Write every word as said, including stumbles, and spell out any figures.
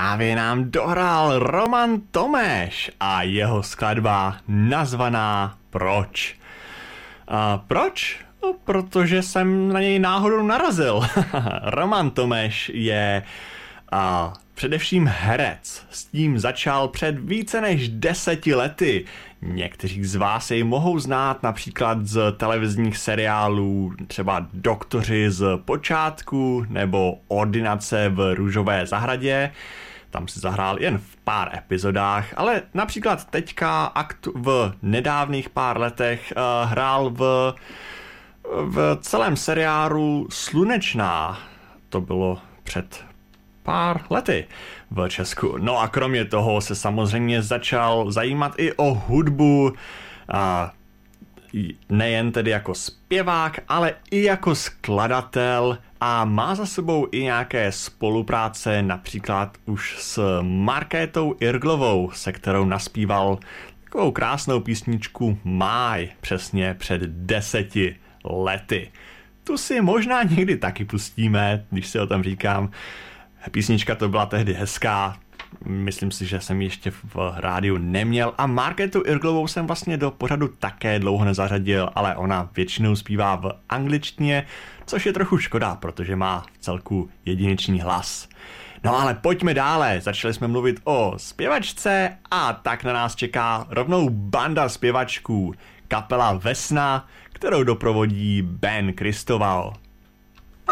právě nám dohrál Roman Tomeš a jeho skladba nazvaná Proč. A proč? No, protože jsem na něj náhodou narazil. Roman Tomeš je a, především herec. S tím začal před více než deseti lety. Někteří z vás jej mohou znát například z televizních seriálů, třeba Doktoři z počátku nebo Ordinace v Růžové zahradě. Tam si zahrál jen v pár epizodách, ale například teďka aktu- v nedávných pár letech uh, hrál v, v celém seriálu Slunečná. To bylo před pár lety v Česku. No a kromě toho se samozřejmě začal zajímat i o hudbu, a nejen tedy jako zpěvák, ale i jako skladatel a má za sebou i nějaké spolupráce, například už s Markétou Irglovou, se kterou naspíval takovou krásnou písničku Máj přesně před deseti lety. Tu si možná někdy taky pustíme, když si o tom říkám. Písnička to byla tehdy hezká, myslím si, že jsem ji ještě v rádiu neměl a Markétu Irglovou jsem vlastně do pořadu také dlouho nezařadil, ale ona většinou zpívá v angličtině, což je trochu škoda, protože má v celku jedinečný hlas. No ale pojďme dále, začali jsme mluvit o zpěvačce a tak na nás čeká rovnou banda zpěvačků, kapela Vesna, kterou doprovodí Ben Kristoval.